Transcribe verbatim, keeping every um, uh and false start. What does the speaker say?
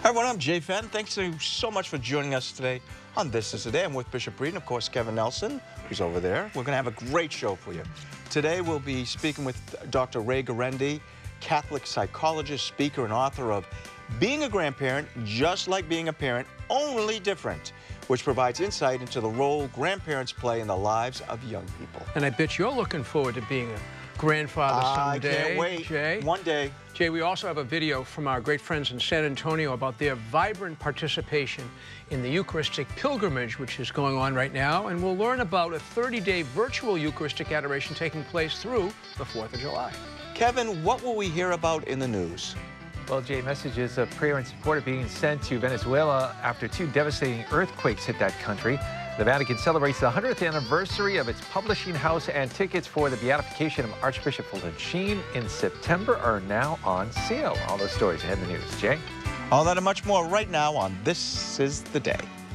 Hi everyone, I'm Jay Fenton. Thanks so so much for joining us today on This Is the Day. I'm with Bishop Reed and, of course, Kevin Nelson, who's over there. We're going to have a great show for you. Today we'll be speaking with Doctor Ray Guarendi, Catholic psychologist, speaker, and author of Being a Grandparent, Just Like Being a Parent, Only Different, which provides insight into the role grandparents play in the lives of young people. And I bet you're looking forward to being a grandfather someday. I can't wait. Jay. One day. Jay, we also have a video from our great friends in San Antonio about their vibrant participation in the Eucharistic pilgrimage, which is going on right now. And we'll learn about a thirty-day virtual Eucharistic adoration taking place through the fourth of July. Kevin, what will we hear about in the news? Well, Jay, messages of prayer and support are being sent to Venezuela after two devastating earthquakes hit that country. The Vatican celebrates the hundredth anniversary of its publishing house, and tickets for the beatification of Archbishop Fulton Sheen in September are now on sale. All those stories ahead in the news. Jay? All that and much more right now on This Is the Day.